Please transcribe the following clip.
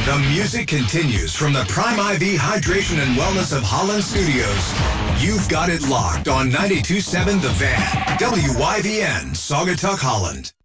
The music continues from the Prime IV Hydration and Wellness of Holland Studios. You've got it locked on 92.7 The Van, WYVN, Saugatuck, Holland.